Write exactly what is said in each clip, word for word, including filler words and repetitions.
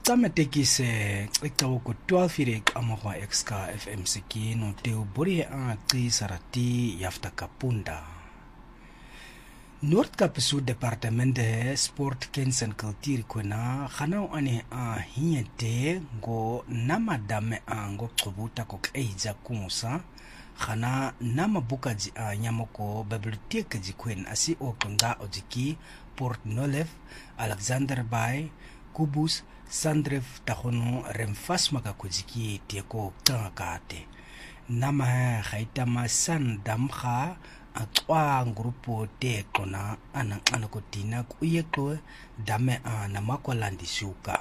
Tamatekise ikaw ko twelve firik amahwa exka F M siki no teo bori a ti sarati yafta kapunda. Noord Kapisu departemente sport kensen kultur kuna khanau ane a hiete go namadame a ngo qobuta ko kaiza kumusa khana nama bukaji a nyamoko bibliothèque ji kwen asi o konga ojiki Port Nolef Alexander Bay Kubus Sandrev tahono remfas makakujiki tieko kakate nama haitama san damkha atwa grupo te kona anang anakotina kuyeko dame a namakolandi suka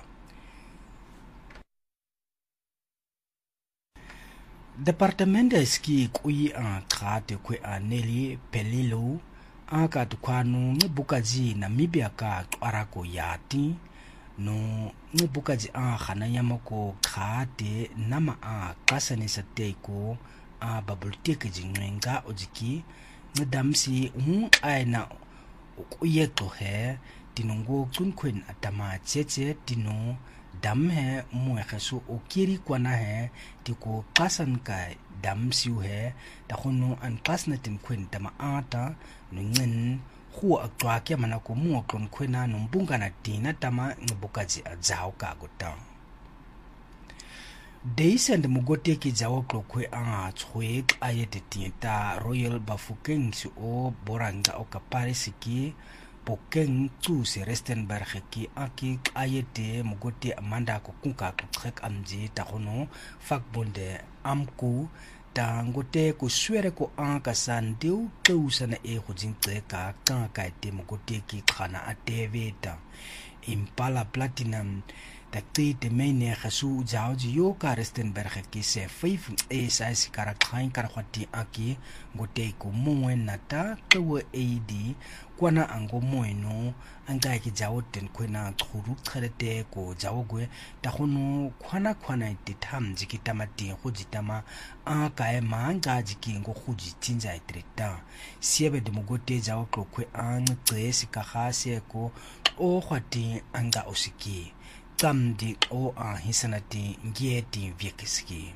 departamento ski kuyi a kate kwe aneli pelilo aka tukwanu ngebukaji Namibia ka twarako yati no ngebukaji a khana yamako khate nama a kasanisa teko a bibliothèque jingwenga ojiki ngedamsi mu aina ukuyeko he tinongo kunkwen atama cheche tino damhe mu khasu okiri kwana he tiko kasan ka damsi he tahono an kasna tin kwen tama ata nungen khu atwa ke manako mu kon kwena no mbunga na tina tama ngebukaji ajao ka gota Days and Mugoteki Jawo Klokwe a Chwe ayete tinta Royal Bafokeng su o Boranga o Kaparisiki Pokeng tu se Restenberg ki aki ayete Mugote Amanda Kokunka Trek Amji Tahono Fakbonde Amku ta ngote ko swere ko an ka sandeu tlusana e go jintse ka ka ka te Mugoteki khana ateveta Impala Platinum ta te mene khasu jaoji yo ka Restenberg ki se five e sa si kara khain kara khati aki ngote ko moe nata twa ad kwana ango moeno anga ki jaoten kwena khuru khalete ko jawogwe ta khono khwana khwana ite tham jikita mati go jitama a ka e manga jikingo go jitinja itreta siebe de mogote jawo klokwe an tse ka khase ko o khwati anga osiki Tamdi o a hisanati ngieti vyekiski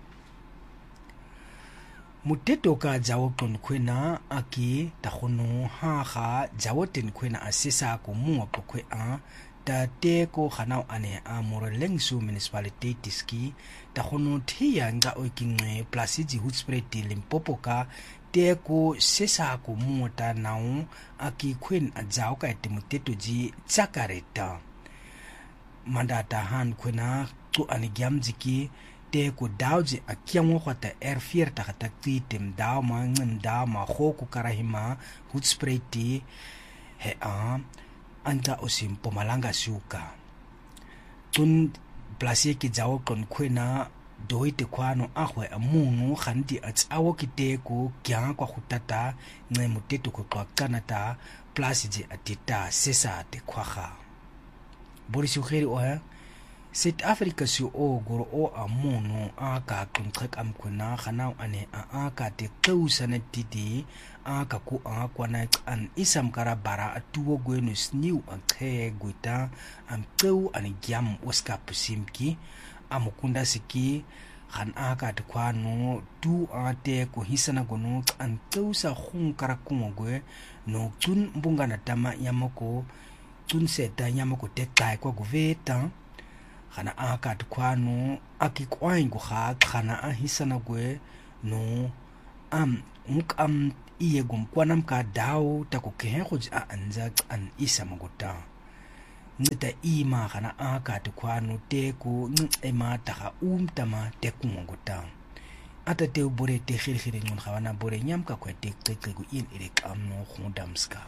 Muteto ka jawokon kwena aki tahono ha ha jawoten kwena asisa ko muwa pokwe a ta te ko khanau ane a morelengsu municipality tiski tahono thia nga oikingwe plasiji hutspreti Limpopo ka te ko sesa ko muwa nau aki kwen a jaw ka te muteto ji chakareta mandata han kwena tu anigyamjiki te ko dawji akyamo khata air fear ta khata titem daw ma ngin daw ma khoku karahima hutspreti he a anta osim Pomalanga suka tun place ki jawo kon kwena doite kwano ahwe amunu khandi atsawo kite ko kya kwa khutata nge muteto ko kwakanata place ji atita sesa te khwaha Boris Ugeri oya South Africa su o goro o amono aka kuntrek amkuna khanau ane a aka te kausana titi aka ku a kwana an isam kara bara atuwo gwenus new akhe guita am kau ane gyam oska pusimki amukunda siki khan aka te kwano tu ate ko hisana gono an kausa khung kara kumogwe no tun mbunga na tama yamoko tun seta nyamako te tai kwa guveta khana aka tkwano akikwaingo kha khana ahisana gwe no am mukam iye gumkwanam ka daw takukehe khoji anja an isamagota ngita ima khana aka tkwano te ko ema ta umtama te kumongota ata te bore te khirkhire ngun khawana bore nyam ka kwete teke ku in irek amno khudamska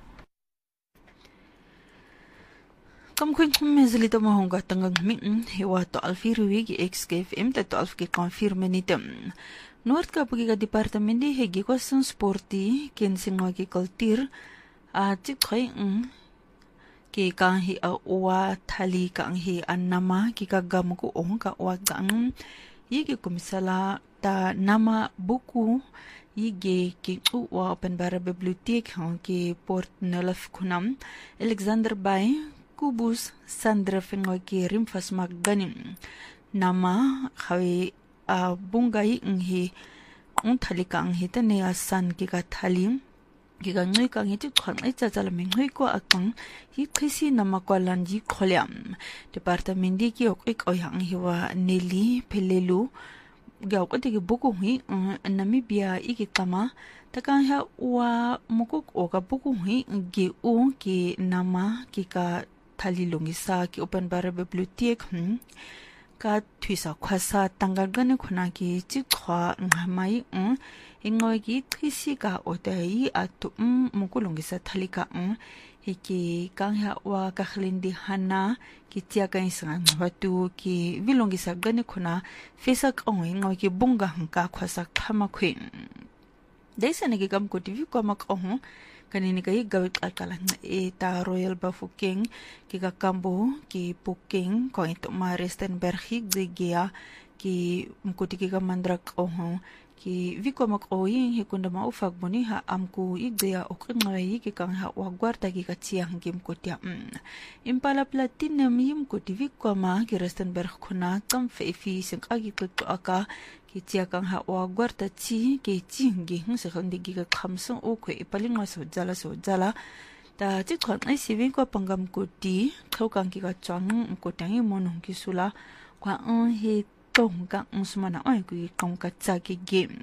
Kam kuin kumezlito mo honga tangang min hewa to alfiruwi gi X K F M ta to alf ki confirme nitem Noord Kapu ki departamenti hegi ko san sporti ken singo ki kultur a tikhay ng ki kang hi a uwa thali kang hi anama ki kagam ko ong ka uwa kang yigi komisala ta nama buku yigi ki uwa open bara bibliothèque ki Port Nolef kunam Alexander Bay kubus Sandra fengwa ki rimfas magganim nama khawi a bungai nghi unthalika nghi tane asan ki ka thalim ki ga ngui ka ngi ti khang ai cha chala meng hoi ko akang hi khisi nama kwalan ji kholyam department di ki ok ik oyang hiwa neli pelelu ga ko ti buku hi Namibia iki tama takang ha wa mukuk o ka buku hi ge u ki nama ki ka thalilungisa ki open bar bibliothek hm ka thuisa khwasa tangal gane khuna ki chi khwa ngamai um ingoi ki thisi ka odai atu mukulungisa thalika um hiki kangha wa kakhlindi hana ki tia ka isang watu ki vilungisa gane khuna fesak ong ingoi ki bunga hangka khwasa khama khwin desa ne ki kam ko tv ko mak ong kanini kai gawit alkala e ta Royal Bafokeng ki ka kambo ki Pokeng ko ito ma Rustenburg de gia ki mkuti ki ka mandrak oh ki viko mak oyin hikunda ma ufag boni ha amku igdea okngai ki kang ha wagwarta ki ka chiang kim kotia impala platinum yim ko viko ma ki Rustenburg khuna kam fe fi sing agi to aka ki chia kang ha wagwarta chi ki chingi hu se khandi ki ka khamsong o khwe ipaling ma so jala so jala ta chi khon ai siving ko pangam ko ti thokang ki ka chang ko tangi mon ki sula kwa on he tong ka usmana ai ku kong ka cha ki game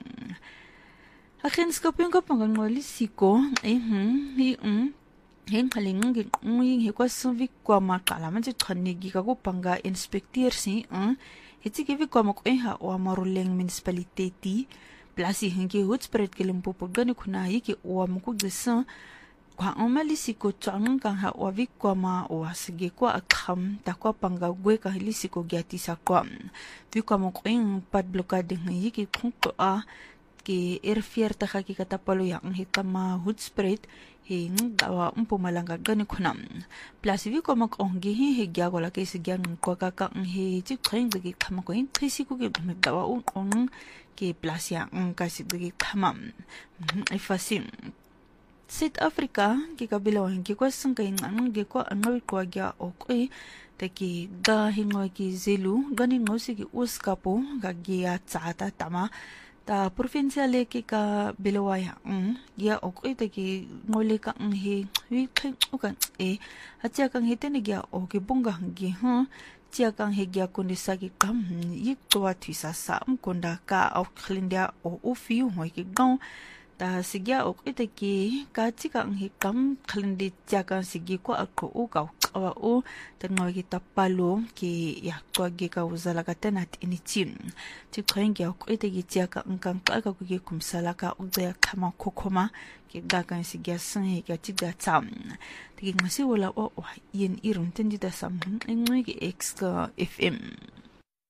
akin skopin ko pangam ngoli siko eh hm hi um hen khaling gi ngui he ko suvi ko ma kala ma chi thonni gi ka ko panga inspector si um hiti ki vi ko ma ko ha o maruleng municipality plasi hen ki hot spread ke limpo pogani kuna yi ki o ma ko gesa kwa omali siko chang ka ha o vi ko ma o asige ko akham ta ko panga gwe ka hili siko gyati sa ko vi ko ma ko in pad blockade yi ki khunto a ki erfier ta ki katapalo yang hitama hot spread hing dawa umpo malanga gani khunam plus vi ko mak ongi hi he gya gola ke se gyang ko ka ka he chi kheng de khama ko in thisi ku ke dawa un on ke plus ya un ka si de khamam ai fasim South Africa ki kabila wan ki ko sang kai nang ge ko anoi ko gya o ko te ki da hingo ki zelu gani ngosi ki uskapo ga gya chata tama ta provinciale ki ka bilawaya um ya ok ite ki ngole ka ang he wi khin ukan e acha kang hite ni gya o ki bunga hangi ha chia kang he gya kun sa ki kam yik to wa thisa sa am konda ka au khlindia o u fi ho ki gaw ta sigya ok ite ki ka chi kang he kam khlindi cha kang sigi ko akko u ka awa o tango ki tapalo ki ya ko ge ka uzala ka tenat inichim ti khenge ko ite gi tia ka angkang ka ka ku gi kumsala ka u de khama kokoma ki ga kan si ga san he ga ti ga tam ti gi ngasi wala o yin irun tendi da sam ngui gi x ka fm